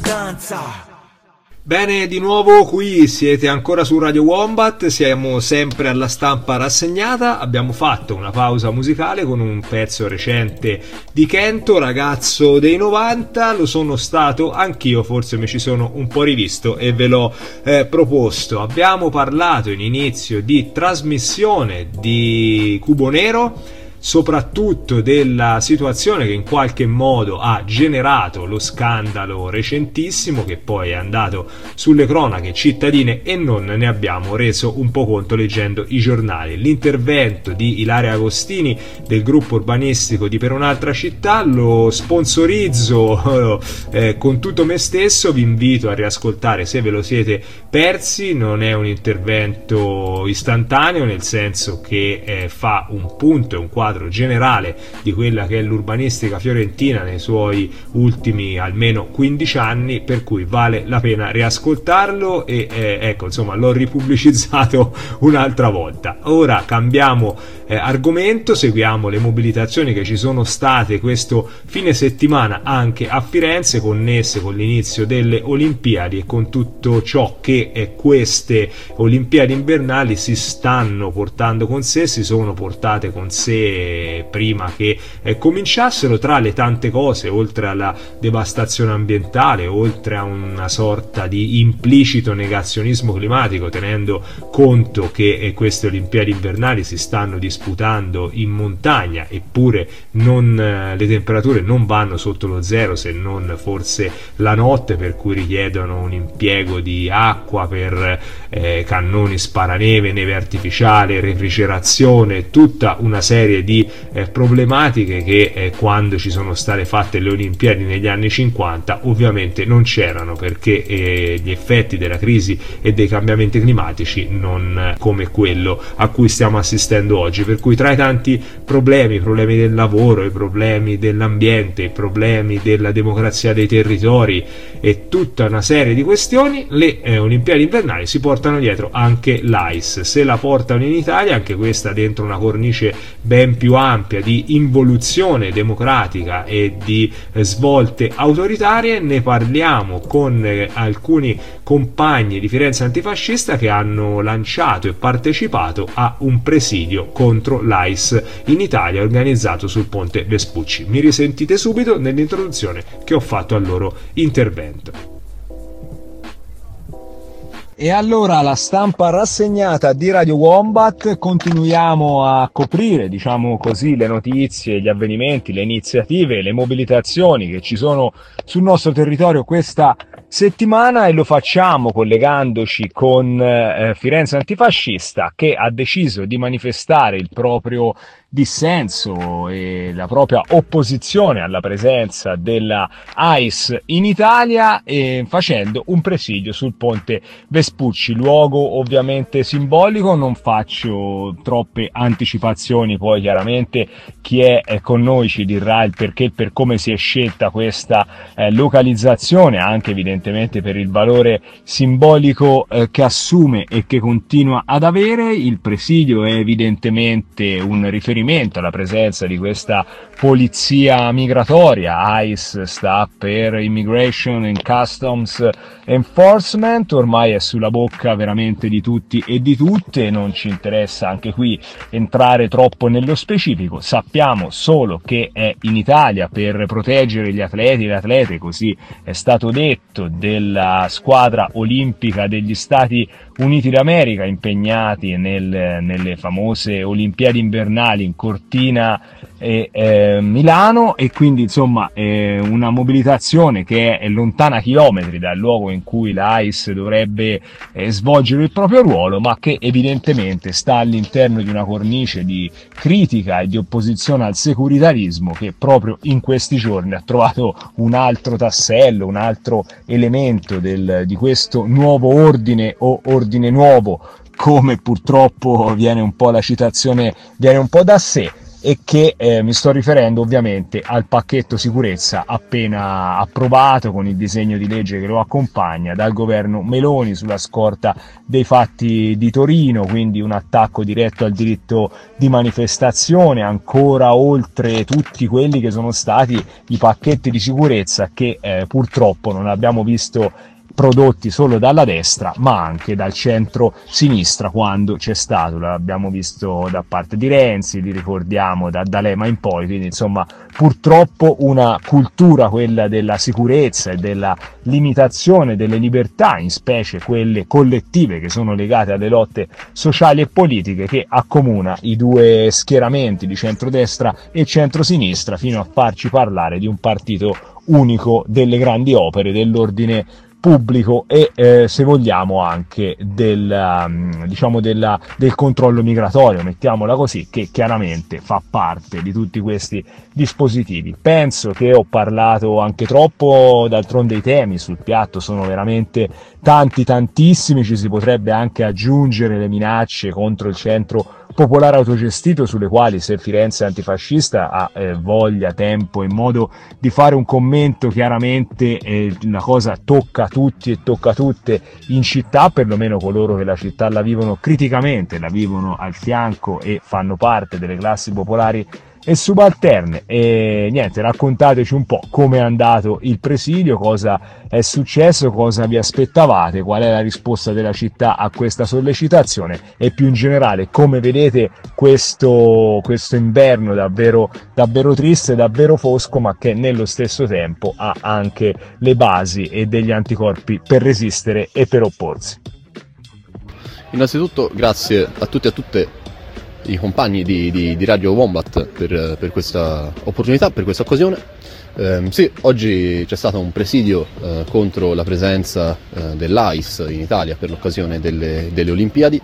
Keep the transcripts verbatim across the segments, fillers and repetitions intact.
vacanza. Bene, di nuovo qui siete ancora su Radio Wombat, siamo sempre alla stampa rassegnata. Abbiamo fatto una pausa musicale con un pezzo recente di Kento, ragazzo dei novanta. Lo sono stato anch'io, forse mi ci sono un po' rivisto e ve l'ho eh, proposto. Abbiamo parlato in inizio di trasmissione di Cubo Nero, soprattutto della situazione che in qualche modo ha generato lo scandalo recentissimo che poi è andato sulle cronache cittadine e non ne abbiamo reso un po' conto leggendo i giornali. L'intervento di Ilaria Agostini del gruppo urbanistico di Per un'altra città lo sponsorizzo eh, con tutto me stesso, vi invito a riascoltare se ve lo siete persi. Non è un intervento istantaneo, nel senso che eh, fa un punto e un quadro generale di quella che è l'urbanistica fiorentina nei suoi ultimi almeno quindici anni, per cui vale la pena riascoltarlo e eh, ecco, insomma, l'ho ripubblicizzato un'altra volta. Ora cambiamo eh, argomento, seguiamo le mobilitazioni che ci sono state questo fine settimana anche a Firenze, connesse con l'inizio delle Olimpiadi e con tutto ciò che eh, queste Olimpiadi invernali si stanno portando con sé, si sono portate con sé prima che eh, cominciassero. Tra le tante cose, oltre alla devastazione ambientale, oltre a una sorta di implicito negazionismo climatico, tenendo conto che eh, queste Olimpiadi invernali si stanno disputando in montagna, eppure non, eh, le temperature non vanno sotto lo zero, se non forse la notte, per cui richiedono un impiego di acqua per eh, cannoni sparaneve, neve artificiale, refrigerazione, tutta una serie di di eh, problematiche che eh, quando ci sono state fatte le Olimpiadi negli anni cinquanta ovviamente non c'erano, perché eh, gli effetti della crisi e dei cambiamenti climatici non eh, come quello a cui stiamo assistendo oggi. Per cui tra i tanti problemi, i problemi del lavoro, i problemi dell'ambiente, i problemi della democrazia dei territori e tutta una serie di questioni, le eh, Olimpiadi invernali si portano dietro anche l'A I S. Se la portano in Italia, anche questa dentro una cornice ben più ampia di involuzione democratica e di eh, svolte autoritarie. Ne parliamo con eh, alcuni compagni di Firenze Antifascista che hanno lanciato e partecipato a un presidio contro l'A I S in Italia organizzato sul ponte Vespucci. Mi risentite subito nell'introduzione che ho fatto al loro intervento. E allora la stampa rassegnata di Radio Wombat, continuiamo a coprire, diciamo così, le notizie, gli avvenimenti, le iniziative, le mobilitazioni che ci sono sul nostro territorio questa settimana, e lo facciamo collegandoci con eh, Firenze Antifascista, che ha deciso di manifestare il proprio dissenso e la propria opposizione alla presenza della A I S in Italia, e facendo un presidio sul ponte Vespucci, luogo ovviamente simbolico. Non faccio troppe anticipazioni, poi chiaramente chi è con noi ci dirà il perché, per come si è scelta questa eh, localizzazione, anche evidentemente per il valore simbolico eh, che assume e che continua ad avere. Il presidio è evidentemente un riferimento alla presenza di questa polizia migratoria. A I S sta per Immigration and Customs Enforcement, ormai è sulla bocca veramente di tutti e di tutte. Non ci interessa anche qui entrare troppo nello specifico, sappiamo solo che è in Italia per proteggere gli atleti e le atlete, così è stato detto, della squadra olimpica degli Stati Uniti d'America impegnati nel, nelle famose Olimpiadi invernali in Cortina e eh, Milano, e quindi insomma è una mobilitazione che è lontana chilometri dal luogo in cui l'A I S dovrebbe eh, svolgere il proprio ruolo, ma che evidentemente sta all'interno di una cornice di critica e di opposizione al securitarismo che proprio in questi giorni ha trovato un altro tassello, un altro elemento del, di questo nuovo ordine o ordine nuovo, come purtroppo viene un po' la citazione, viene un po' da sé. e che eh, mi sto riferendo ovviamente al pacchetto sicurezza appena approvato con il disegno di legge che lo accompagna dal governo Meloni sulla scorta dei fatti di Torino, quindi un attacco diretto al diritto di manifestazione, ancora oltre tutti quelli che sono stati i pacchetti di sicurezza che eh, purtroppo non abbiamo visto prodotti solo dalla destra ma anche dal centro-sinistra quando c'è stato, l'abbiamo visto da parte di Renzi, li ricordiamo da D'Alema in poi, quindi insomma purtroppo una cultura, quella della sicurezza e della limitazione delle libertà, in specie quelle collettive che sono legate alle lotte sociali e politiche, che accomuna i due schieramenti di centrodestra e centrosinistra fino a farci parlare di un partito unico delle grandi opere, dell'ordine pubblico e eh, se vogliamo anche del, um, diciamo della, del controllo migratorio, mettiamola così, che chiaramente fa parte di tutti questi dispositivi. Penso che ho parlato anche troppo, d'altronde i temi sul piatto sono veramente tanti, tantissimi, ci si potrebbe anche aggiungere le minacce contro il centro popolare autogestito, sulle quali, se Firenze è antifascista, ha eh, voglia, tempo e modo di fare un commento, chiaramente eh, la cosa tocca tutti e tocca tutte in città, perlomeno coloro che la città la vivono criticamente, la vivono al fianco e fanno parte delle classi popolari e subalterne. E niente, raccontateci un po' come è andato il presidio, cosa è successo, cosa vi aspettavate, qual è la risposta della città a questa sollecitazione e più in generale come vedete questo, questo inverno davvero, davvero triste, davvero fosco, ma che nello stesso tempo ha anche le basi e degli anticorpi per resistere e per opporsi. Innanzitutto grazie a tutti e a tutte i compagni di, di, di Radio Wombat per, per questa opportunità, per questa occasione. Eh, sì, oggi c'è stato un presidio eh, contro la presenza eh, dell'A I S in Italia per l'occasione delle, delle Olimpiadi.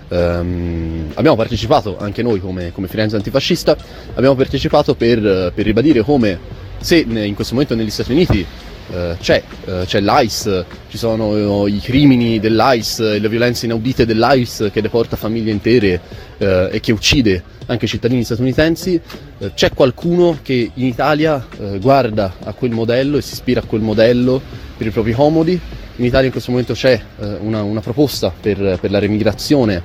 Eh, abbiamo partecipato anche noi come, come Firenze Antifascista, abbiamo partecipato per, per ribadire come se in questo momento negli Stati Uniti Uh, c'è, uh, c'è l'A I S, ci sono uh, i crimini dell'A I S, le violenze inaudite dell'A I S che deporta famiglie intere uh, e che uccide anche cittadini statunitensi. Uh, c'è qualcuno che in Italia uh, guarda a quel modello e si ispira a quel modello per i propri comodi. In Italia in questo momento c'è uh, una, una proposta per, per la remigrazione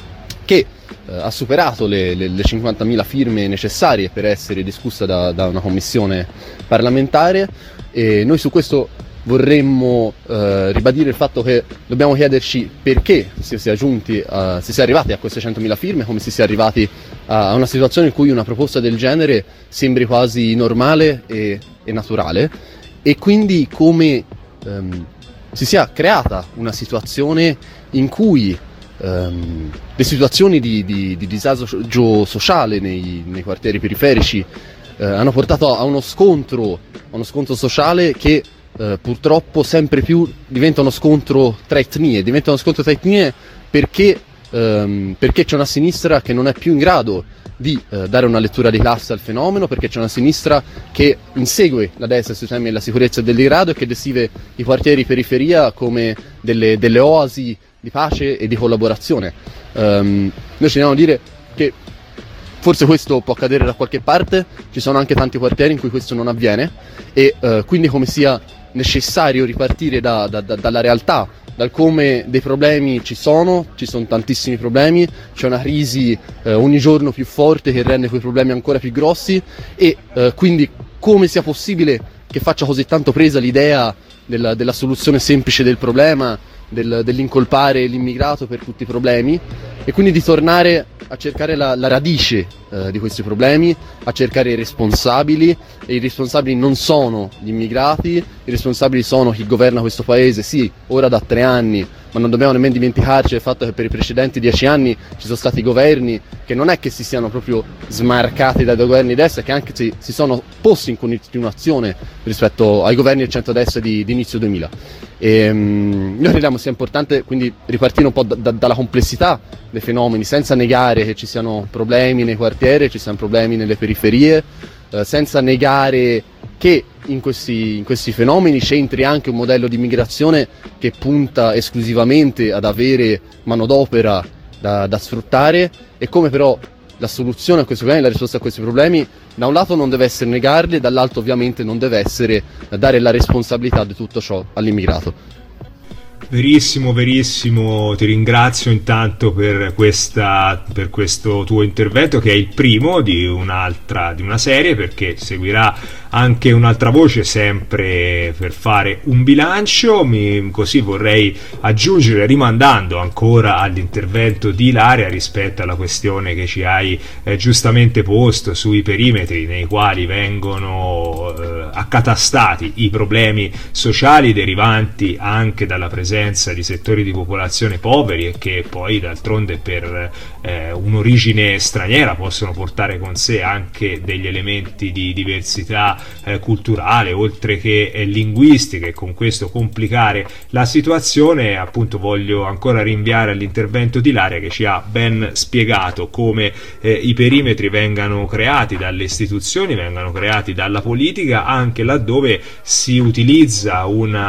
che uh, ha superato le, le, le cinquantamila firme necessarie per essere discussa da, da una commissione parlamentare. E noi su questo vorremmo eh, ribadire il fatto che dobbiamo chiederci perché si sia giunti a, si sia arrivati a queste centomila firme, come si sia arrivati a una situazione in cui una proposta del genere sembri quasi normale e, e naturale, e quindi come ehm, si sia creata una situazione in cui ehm, le situazioni di, di, di disagio sociale nei, nei quartieri periferici eh, hanno portato a uno scontro uno scontro sociale che eh, purtroppo sempre più diventa uno scontro tra etnie, diventa uno scontro tra etnie perché, ehm, perché c'è una sinistra che non è più in grado di eh, dare una lettura di classe al fenomeno, perché c'è una sinistra che insegue la destra sui temi della sicurezza e del degrado e che descrive i quartieri periferia come delle, delle oasi di pace e di collaborazione. Um, noi ci dobbiamo dire che forse questo può accadere da qualche parte, ci sono anche tanti quartieri in cui questo non avviene e uh, quindi come sia necessario ripartire da, da, da, dalla realtà, dal come dei problemi ci sono, ci sono tantissimi problemi, c'è una crisi uh, ogni giorno più forte che rende quei problemi ancora più grossi e uh, quindi come sia possibile che faccia così tanto presa l'idea della, della soluzione semplice del problema, del, dell'incolpare l'immigrato per tutti i problemi, e quindi di tornare a cercare la, la radice eh, di questi problemi, a cercare i responsabili, e i responsabili non sono gli immigrati, i responsabili sono chi governa questo paese, sì, ora da tre anni, ma non dobbiamo nemmeno dimenticarci del fatto che per i precedenti dieci anni ci sono stati governi che non è che si siano proprio smarcati dai governi di destra, che anche si, si sono posti in continuazione rispetto ai governi del centrodestra di, di inizio duemila. E, um, noi crediamo sia importante quindi ripartire un po' da, da, dalla complessità dei fenomeni, senza negare che ci siano problemi nei quartieri, ci siano problemi nelle periferie, eh, senza negare che in questi, in questi fenomeni c'entri anche un modello di immigrazione che punta esclusivamente ad avere manodopera da, da sfruttare, e come però la soluzione a questi problemi, la risposta a questi problemi, da un lato non deve essere negarli, e dall'altro ovviamente non deve essere dare la responsabilità di tutto ciò all'immigrato. Verissimo, verissimo, ti ringrazio intanto per, questa, per questo tuo intervento, che è il primo di un'altra, di una serie, perché seguirà anche un'altra voce sempre per fare un bilancio. Mi, così vorrei aggiungere, rimandando ancora all'intervento di Ilaria rispetto alla questione che ci hai eh, giustamente posto sui perimetri nei quali vengono eh, accatastati i problemi sociali derivanti anche dalla presenza di settori di popolazione poveri, e che poi d'altronde per eh, un'origine straniera possono portare con sé anche degli elementi di diversità eh, culturale oltre che eh, linguistica, e con questo complicare la situazione. Appunto voglio ancora rinviare all'intervento di Ilaria, che ci ha ben spiegato come eh, i perimetri vengano creati dalle istituzioni, vengano creati dalla politica, anche laddove si utilizza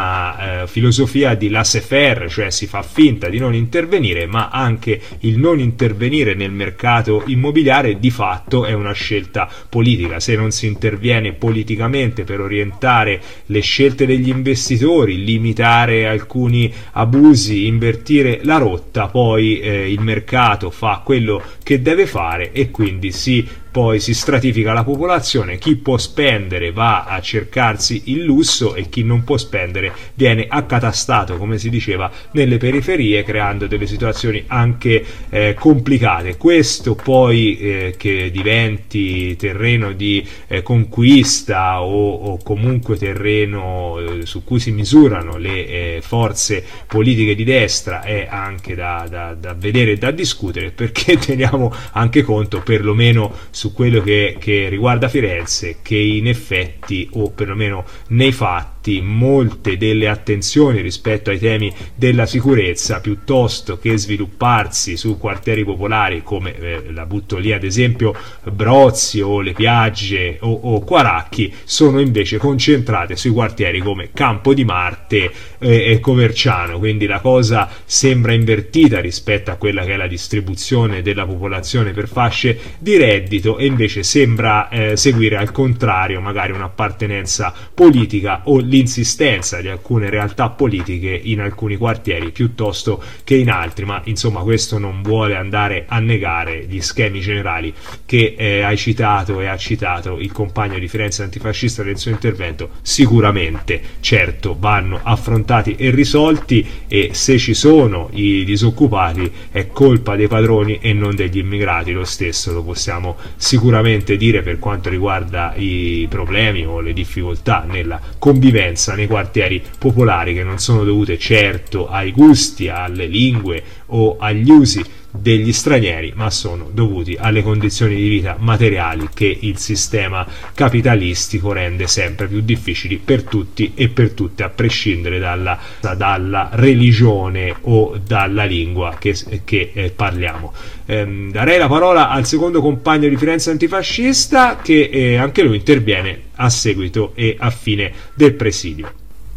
una eh, filosofia di laissez-faire, cioè si fa finta di non intervenire, ma anche il non intervenire nel mercato immobiliare di fatto è una scelta politica. Se non si interviene politicamente per orientare le scelte degli investitori, limitare alcuni abusi, invertire la rotta, poi eh, il mercato fa quello che deve fare, e quindi si poi si stratifica la popolazione. Chi può spendere va a cercarsi il lusso, e chi non può spendere viene accatastato, come si diceva, nelle periferie, creando delle situazioni anche eh, complicate. Questo poi eh, che diventi terreno di eh, conquista o, o comunque terreno eh, su cui si misurano le eh, forze politiche di destra, è anche da, da, da vedere e da discutere, perché teniamo anche conto, perlomeno su quello che, che riguarda Firenze, che in effetti, o perlomeno nei fatti, molte delle attenzioni rispetto ai temi della sicurezza, piuttosto che svilupparsi su quartieri popolari come eh, la butto lì ad esempio Brozzi o Le Piagge o, o Quaracchi, sono invece concentrate sui quartieri come Campo di Marte eh, e Coverciano. Quindi la cosa sembra invertita rispetto a quella che è la distribuzione della popolazione per fasce di reddito, e invece sembra eh, seguire al contrario magari un'appartenenza politica o l'insistenza di alcune realtà politiche in alcuni quartieri piuttosto che in altri. Ma insomma, questo non vuole andare a negare gli schemi generali che eh, hai citato e ha citato il compagno di Firenze Antifascista nel suo intervento. Sicuramente, certo, vanno affrontati e risolti, e se ci sono i disoccupati è colpa dei padroni e non degli immigrati. Lo stesso lo possiamo sicuramente dire per quanto riguarda i problemi o le difficoltà nella convivenza nei quartieri popolari, che non sono dovute certo ai gusti, alle lingue o agli usi degli stranieri, ma sono dovuti alle condizioni di vita materiali che il sistema capitalistico rende sempre più difficili per tutti e per tutte, a prescindere dalla, dalla religione o dalla lingua che, che eh, parliamo. Ehm, darei la parola al secondo compagno di Firenze Antifascista, che eh, anche lui interviene a seguito e a fine del presidio.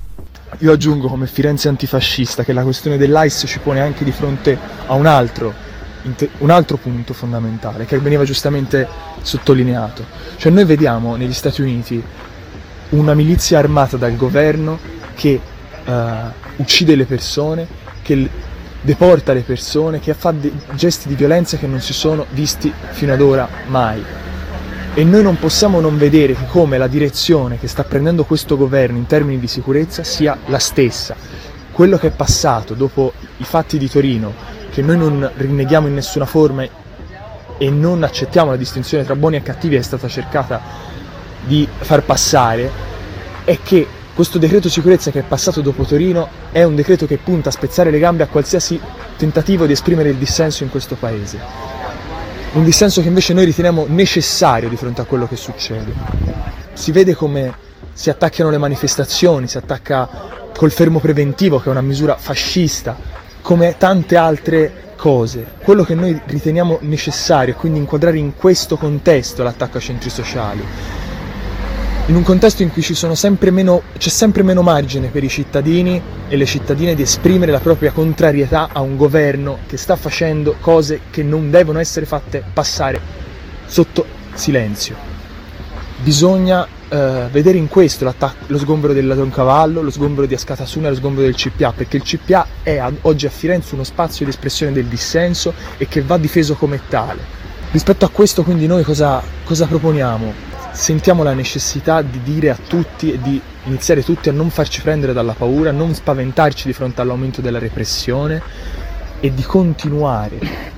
Io aggiungo, come Firenze Antifascista, che la questione dell'A I S ci pone anche di fronte a un altro, un altro punto fondamentale che veniva giustamente sottolineato. Cioè, noi vediamo negli Stati Uniti una milizia armata dal governo che uh, uccide le persone, che deporta le persone, che fa dei gesti di violenza che non si sono visti fino ad ora mai. E noi non possiamo non vedere che come la direzione che sta prendendo questo governo in termini di sicurezza sia la stessa. Quello che è passato dopo i fatti di Torino, che noi non rinneghiamo in nessuna forma e non accettiamo la distinzione tra buoni e cattivi, è stata cercata di far passare, è che questo decreto sicurezza che è passato dopo Torino è un decreto che punta a spezzare le gambe a qualsiasi tentativo di esprimere il dissenso in questo paese. Un dissenso che invece noi riteniamo necessario di fronte a quello che succede. Si vede come si attaccano le manifestazioni, si attacca col fermo preventivo, che è una misura fascista, come tante altre cose. Quello che noi riteniamo necessario è quindi inquadrare in questo contesto l'attacco ai centri sociali. in un contesto in cui ci sono sempre meno, c'è sempre meno margine per i cittadini e le cittadine di esprimere la propria contrarietà a un governo che sta facendo cose che non devono essere fatte passare sotto silenzio. Bisogna eh, vedere in questo lo sgombero del Ladroncavallo, lo sgombero di Ascatasuna e lo sgombero del C P A, perché il C P A è ad, oggi a Firenze uno spazio di espressione del dissenso e che va difeso come tale. Rispetto a questo, quindi, noi cosa, cosa proponiamo? Sentiamo la necessità di dire a tutti e di iniziare tutti a non farci prendere dalla paura, a non spaventarci di fronte all'aumento della repressione e di continuare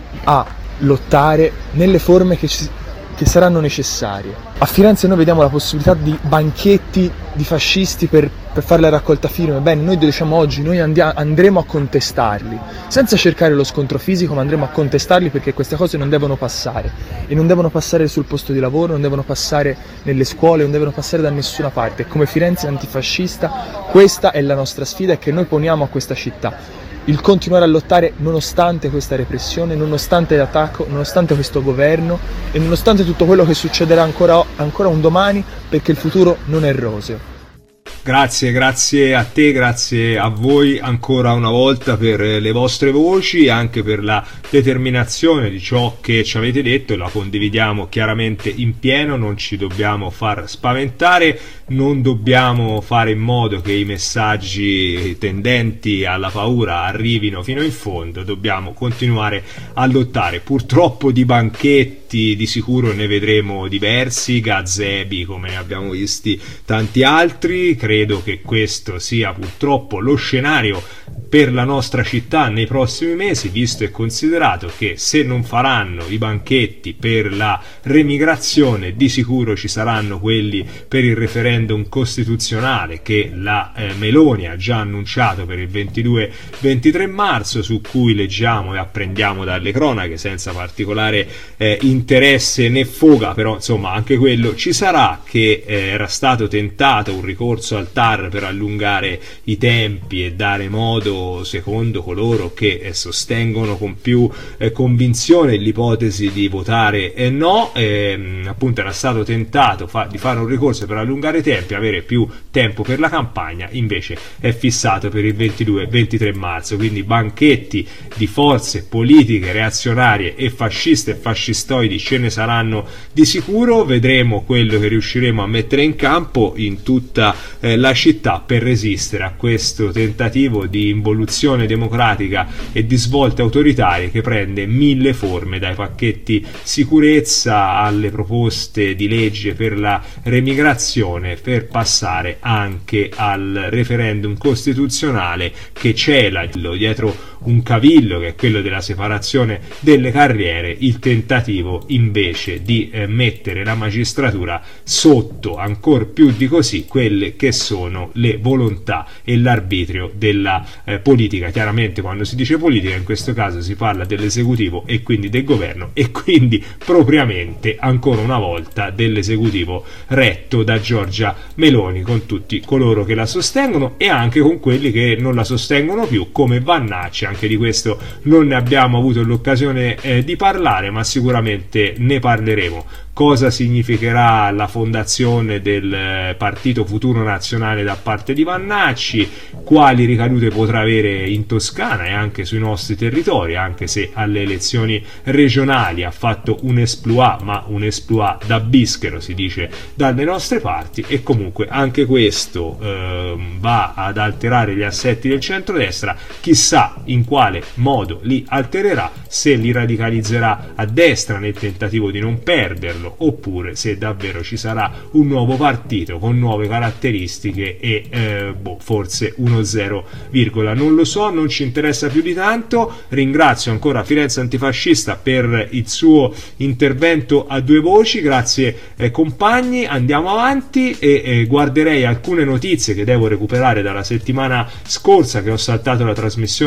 a lottare nelle forme che, ci, che saranno necessarie. A Firenze noi vediamo la possibilità di banchetti di fascisti per, per fare la raccolta firme. Bene, noi diciamo oggi, noi andiamo, andremo a contestarli, senza cercare lo scontro fisico, ma andremo a contestarli perché queste cose non devono passare. E non devono passare sul posto di lavoro, non devono passare nelle scuole, non devono passare da nessuna parte. E come Firenze antifascista, questa è la nostra sfida che noi poniamo a questa città. Il continuare a lottare nonostante questa repressione, nonostante l'attacco, nonostante questo governo e nonostante tutto quello che succederà ancora, ancora un domani, perché il futuro non è roseo. Grazie, grazie a te, grazie a voi ancora una volta per le vostre voci e anche per la determinazione di ciò che ci avete detto. La condividiamo chiaramente in pieno, non ci dobbiamo far spaventare, non dobbiamo fare in modo che i messaggi tendenti alla paura arrivino fino in fondo, dobbiamo continuare a lottare. Purtroppo di banchetti di sicuro ne vedremo diversi, gazebi come ne abbiamo visti tanti altri. Credo che questo sia purtroppo lo scenario per la nostra città nei prossimi mesi, visto e considerato che se non faranno i banchetti per la remigrazione, di sicuro ci saranno quelli per il referendum costituzionale che la eh, Meloni ha già annunciato per il ventidue ventitré marzo, su cui leggiamo e apprendiamo dalle cronache senza particolare eh, interesse né foga, però insomma anche quello ci sarà, che eh, era stato tentato un ricorso al T A R per allungare i tempi e dare modo, secondo coloro che eh, sostengono con più eh, convinzione l'ipotesi di votare eh, no, eh, appunto era stato tentato fa- di fare un ricorso per allungare i tempi, avere più tempo per la campagna, invece è fissato per il ventidue ventitré marzo, quindi banchetti di forze politiche reazionarie e fasciste e fascistoidi ce ne saranno di sicuro. Vedremo quello che riusciremo a mettere in campo in tutta eh, la città per resistere a questo tentativo di involuzione democratica e di svolte autoritarie che prende mille forme, dai pacchetti sicurezza alle proposte di legge per la remigrazione, per passare anche al referendum costituzionale che cela dietro un cavillo che è quello della separazione delle carriere, il tentativo invece di eh, mettere la magistratura sotto ancor più di così quelle che sono le volontà e l'arbitrio della eh, politica. Chiaramente quando si dice politica in questo caso si parla dell'esecutivo e quindi del governo, e quindi propriamente ancora una volta dell'esecutivo retto da Giorgia Meloni, con tutti coloro che la sostengono e anche con quelli che non la sostengono più, come Vannacci. Anche di questo non ne abbiamo avuto l'occasione eh, di parlare, ma sicuramente ne parleremo. Cosa significherà la fondazione del Partito Futuro Nazionale da parte di Vannacci, quali ricadute potrà avere in Toscana e anche sui nostri territori, anche se alle elezioni regionali ha fatto un exploit, ma un exploit da bischero si dice dalle nostre parti, e comunque anche questo eh, va ad alterare gli assetti del centrodestra. Chissà in quale modo li altererà, se li radicalizzerà a destra nel tentativo di non perderlo, oppure se davvero ci sarà un nuovo partito con nuove caratteristiche e eh, boh, forse uno zero virgola, non lo so, non ci interessa più di tanto. Ringrazio ancora Firenze Antifascista per il suo intervento a due voci, grazie eh, compagni, andiamo avanti e eh, guarderei alcune notizie che devo recuperare dalla settimana scorsa, che ho saltato la trasmissione per motivi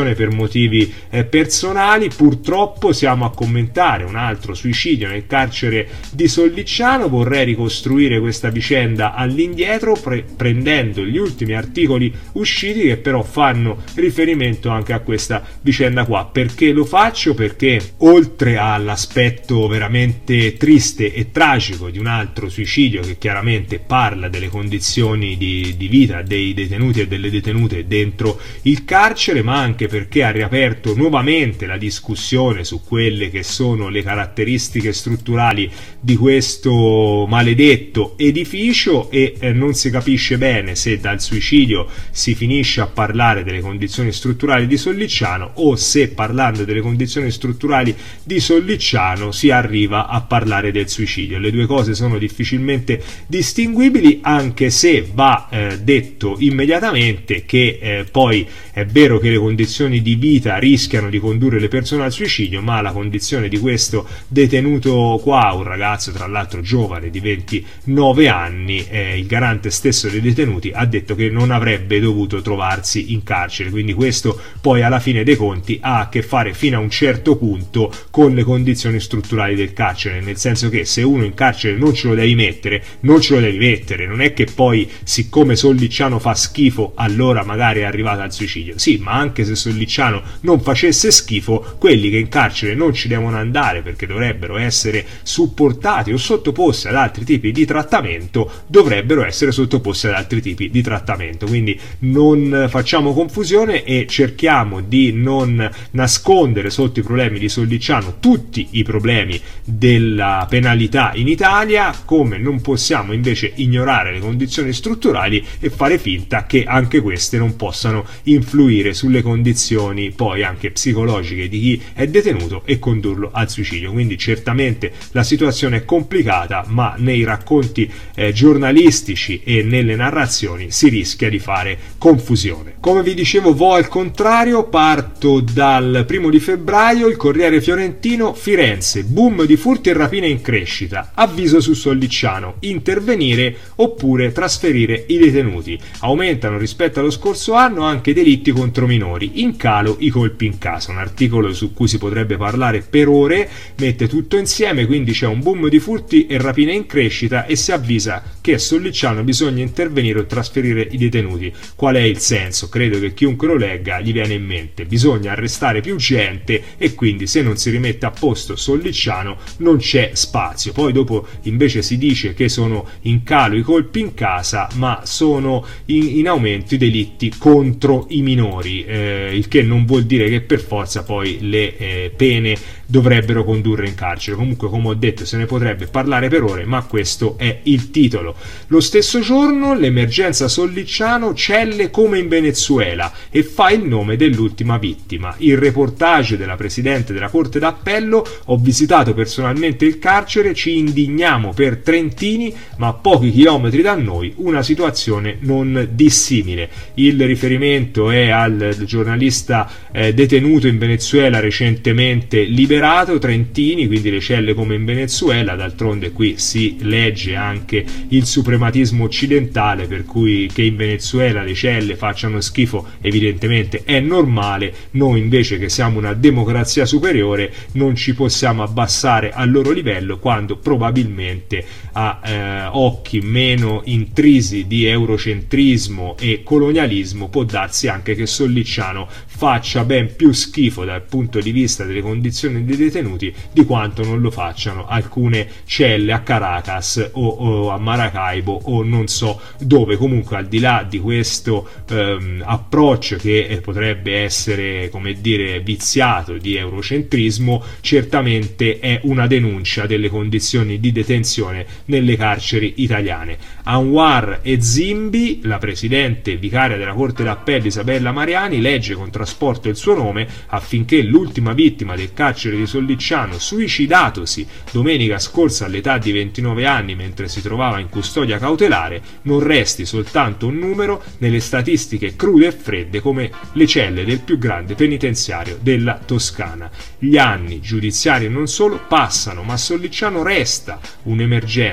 motivi eh, personali. Purtroppo siamo a commentare un altro suicidio nel carcere di Sollicciano. Vorrei ricostruire questa vicenda all'indietro pre- prendendo gli ultimi articoli usciti che però fanno riferimento anche a questa vicenda qua. Perché lo faccio? Perché oltre all'aspetto veramente triste e tragico di un altro suicidio che chiaramente parla delle condizioni di, di vita dei detenuti e delle detenute dentro il carcere, ma anche perché ha riaperto nuovamente la discussione su quelle che sono le caratteristiche strutturali di questo maledetto edificio e eh, non si capisce bene se dal suicidio si finisce a parlare delle condizioni strutturali di Sollicciano o se parlando delle condizioni strutturali di Sollicciano si arriva a parlare del suicidio. Le due cose sono difficilmente distinguibili, anche se va eh, detto immediatamente che eh, poi è vero che le condizioni di vita rischiano di condurre le persone al suicidio, ma la condizione di questo detenuto qua, un ragazzo tra l'altro giovane di ventinove anni, eh, il garante stesso dei detenuti ha detto che non avrebbe dovuto trovarsi in carcere, quindi questo poi alla fine dei conti ha a che fare fino a un certo punto con le condizioni strutturali del carcere, nel senso che se uno in carcere non ce lo devi mettere, non ce lo devi mettere, non è che poi siccome Sollicciano fa schifo allora magari è arrivato al suicidio. Sì, ma anche se Sollicciano non facesse schifo, quelli che in carcere non ci devono andare perché dovrebbero essere supportati o sottoposti ad altri tipi di trattamento dovrebbero essere sottoposti ad altri tipi di trattamento. Quindi non facciamo confusione e cerchiamo di non nascondere sotto i problemi di Sollicciano tutti i problemi della penalità in Italia, come non possiamo invece ignorare le condizioni strutturali e fare finta che anche queste non possano influire sulle condizioni poi anche psicologiche di chi è detenuto e condurlo al suicidio. Quindi certamente la situazione è complicata, ma nei racconti eh, giornalistici e nelle narrazioni si rischia di fare confusione. Come vi dicevo, vo al contrario, parto dal primo di febbraio. Il Corriere Fiorentino: Firenze, boom di furti e rapine in crescita, avviso su Sollicciano, intervenire oppure trasferire i detenuti, aumentano rispetto allo scorso anno anche i delitti contro minori, in calo i colpi in casa. Un articolo su cui si potrebbe parlare per ore, mette tutto insieme, quindi c'è un boom di furti e rapine in crescita e si avvisa che a Sollicciano bisogna intervenire o trasferire i detenuti. Qual è il senso? Credo che chiunque lo legga gli viene in mente: bisogna arrestare più gente e quindi se non si rimette a posto Sollicciano non c'è spazio. Poi dopo invece si dice che sono in calo i colpi in casa, ma sono in, in aumento i delitti contro i minori, eh, il che non vuol dire che per forza poi le eh, pene dovrebbero condurre in carcere. Comunque, come ho detto, se ne potrebbe parlare per ore, ma questo è il titolo. Lo stesso giorno l'emergenza Sollicciano, celle come in Venezuela, e fa il nome dell'ultima vittima. Il reportage della presidente della Corte d'Appello: ho visitato personalmente il carcere, ci indigniamo per trentini, ma a pochi chilometri da noi una situazione non dissimile. Il riferimento è al giornalista eh, detenuto in Venezuela recentemente liberato, trentini, quindi le celle come in Venezuela. D'altronde qui si legge anche il suprematismo occidentale, per cui che in Venezuela le celle facciano schifo evidentemente è normale. Noi invece, che siamo una democrazia superiore, non ci possiamo abbassare al loro livello, quando probabilmente a eh, occhi meno intrisi di eurocentrismo e colonialismo può darsi anche che Sollicciano faccia ben più schifo dal punto di vista delle condizioni dei detenuti di quanto non lo facciano alcune celle a Caracas o, o a Maracaibo o non so dove. Comunque, al di là di questo ehm, approccio che eh, potrebbe essere, come dire, viziato di eurocentrismo, certamente è una denuncia delle condizioni di detenzione nelle carceri italiane. Anwar e Zimbi, la presidente vicaria della Corte d'Appello Isabella Mariani, legge con trasporto il suo nome affinché l'ultima vittima del carcere di Sollicciano, suicidatosi domenica scorsa all'età di ventinove anni mentre si trovava in custodia cautelare, non resti soltanto un numero nelle statistiche crude e fredde come le celle del più grande penitenziario della Toscana. Gli anni giudiziari e non solo passano, ma Sollicciano resta un'emergenza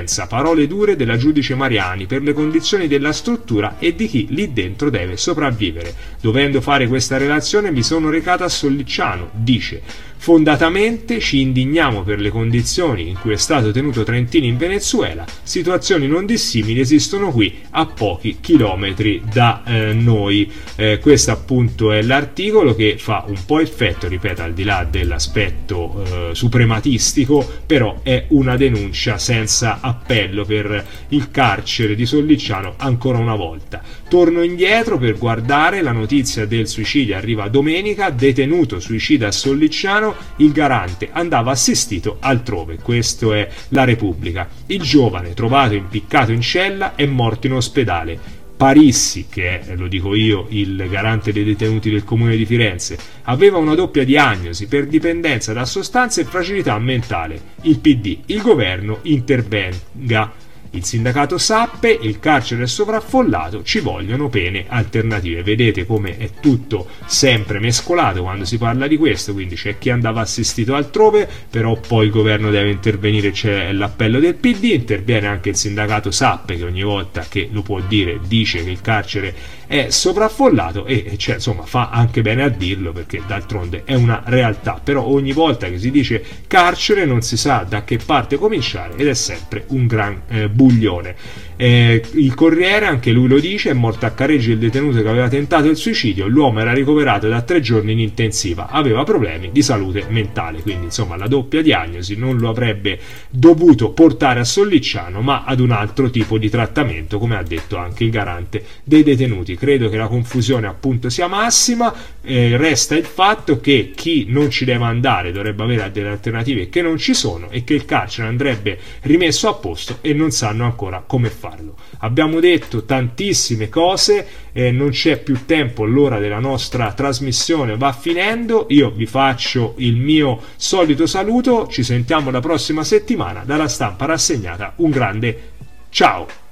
udienza, parole dure della giudice Mariani per le condizioni della struttura e di chi lì dentro deve sopravvivere. Dovendo fare questa relazione mi sono recata a Sollicciano, dice. Fondatamente ci indigniamo per le condizioni in cui è stato tenuto Trentini in Venezuela, situazioni non dissimili esistono qui a pochi chilometri da eh, noi. Eh, questo appunto è l'articolo che fa un po' effetto, ripeto, al di là dell'aspetto eh, suprematistico, però è una denuncia senza appello per il carcere di Sollicciano ancora una volta. Torno indietro per guardare la notizia del suicidio, arriva domenica, detenuto suicida a Sollicciano, il garante andava assistito altrove. Questo è La Repubblica. Il giovane trovato impiccato in cella è morto in ospedale. Parissi, che è, lo dico io, il garante dei detenuti del comune di Firenze, aveva una doppia diagnosi per dipendenza da sostanze e fragilità mentale. Il P D, il governo intervenga. Il sindacato Sappe, il carcere è sovraffollato, ci vogliono pene alternative. Vedete come è tutto sempre mescolato quando si parla di questo, quindi c'è chi andava assistito altrove, però poi il governo deve intervenire, c'è l'appello del P D, interviene anche il sindacato Sappe che ogni volta che lo può dire dice che il carcere è sovraffollato e cioè, insomma fa anche bene a dirlo perché d'altronde è una realtà, però ogni volta che si dice carcere non si sa da che parte cominciare ed è sempre un gran eh, buglione. Eh, il Corriere, anche lui lo dice, è morto a Careggi il detenuto che aveva tentato il suicidio, l'uomo era ricoverato da tre giorni in intensiva, aveva problemi di salute mentale, quindi insomma la doppia diagnosi non lo avrebbe dovuto portare a Sollicciano ma ad un altro tipo di trattamento, come ha detto anche il garante dei detenuti. Credo che la confusione appunto sia massima, eh, resta il fatto che chi non ci deve andare dovrebbe avere delle alternative che non ci sono e che il carcere andrebbe rimesso a posto e non sanno ancora come farlo. Abbiamo detto tantissime cose, eh, non c'è più tempo, l'ora della nostra trasmissione va finendo, io vi faccio il mio solito saluto, ci sentiamo la prossima settimana, dalla Stampa Rassegnata un grande ciao!